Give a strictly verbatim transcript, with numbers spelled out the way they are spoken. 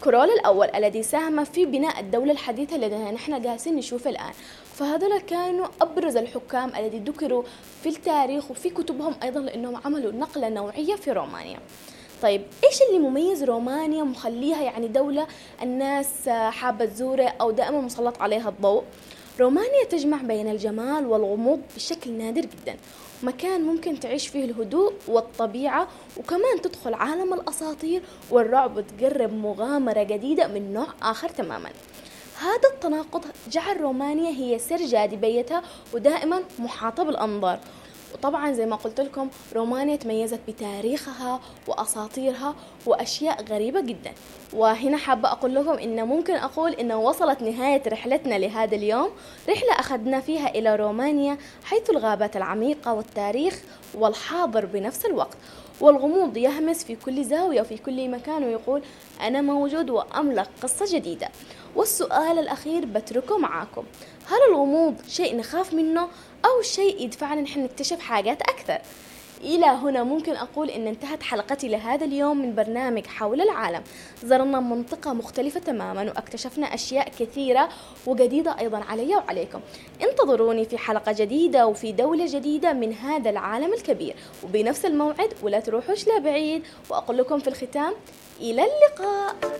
سكرول الأول الذي ساهم في بناء الدولة الحديثة التي نحن جالسين نشوفها الآن. فهذول كانوا أبرز الحكام الذي ذكروا في التاريخ وفي كتبهم أيضا لأنهم عملوا نقلة نوعية في رومانيا. طيب إيش اللي مميز رومانيا مخليها يعني دولة الناس حابة تزورها أو دائما مسلط عليها الضوء؟ رومانيا تجمع بين الجمال والغموض بشكل نادر جدا، مكان ممكن تعيش فيه الهدوء والطبيعة، وكمان تدخل عالم الأساطير والرعب وتقرب مغامرة جديدة من نوع آخر تماما. هذا التناقض جعل رومانيا هي سر جاذبيتها ودائما محاطة بالأنظار. وطبعا زي ما قلت لكم رومانيا تميزت بتاريخها وأساطيرها وأشياء غريبة جدا. وهنا حابة أقول لكم إن ممكن أقول إن وصلت نهاية رحلتنا لهذا اليوم، رحلة أخذنا فيها إلى رومانيا حيث الغابات العميقة والتاريخ والحاضر بنفس الوقت، والغموض يهمس في كل زاوية وفي كل مكان ويقول أنا موجود وأملك قصة جديدة. والسؤال الأخير بتركه معاكم، هل الغموض شيء نخاف منه أو شيء يدفعنا نحن نكتشف حاجات أكثر؟ إلى هنا ممكن أقول إن انتهت حلقتي لهذا اليوم من برنامج حول العالم. زرنا منطقة مختلفة تماما واكتشفنا أشياء كثيرة وجديدة أيضا علي وعليكم. انتظروني في حلقة جديدة وفي دولة جديدة من هذا العالم الكبير وبنفس الموعد، ولا تروحوش لبعيد. وأقول لكم في الختام إلى اللقاء.